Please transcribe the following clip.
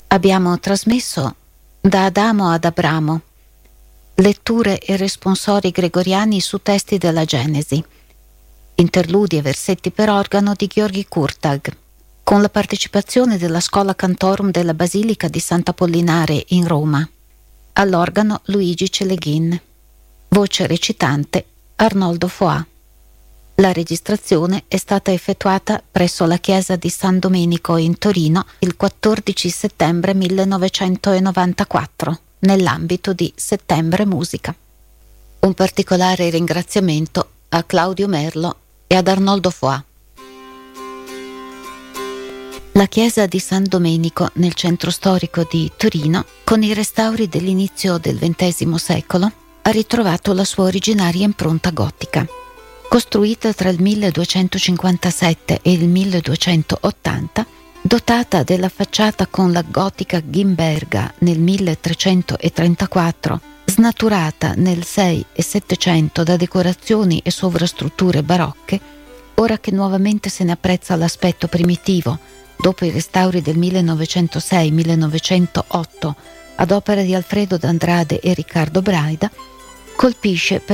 Abbiamo trasmesso Da Adamo ad Abramo, letture e responsori gregoriani su testi della Genesi, interludi e versetti per organo di Gheorghi Curtag, con la partecipazione della Schola Cantorum della Basilica di Sant'Apollinare in Roma. All'organo Luigi Celeghin. Voce recitante Arnoldo Foà. La registrazione è stata effettuata presso la chiesa di San Domenico in Torino il 14 settembre 1994, nell'ambito di Settembre Musica. Un particolare ringraziamento a Claudio Merlo e ad Arnoldo Foà. La chiesa di San Domenico nel centro storico di Torino, con i restauri dell'inizio del XX secolo, ha ritrovato la sua originaria impronta gotica. Costruita tra il 1257 e il 1280, dotata della facciata con la gotica Gimberga nel 1334, snaturata nel 6 e 700 da decorazioni e sovrastrutture barocche, ora che nuovamente se ne apprezza l'aspetto primitivo, dopo i restauri del 1906-1908 ad opera di Alfredo d'Andrade e Riccardo Braida, colpisce per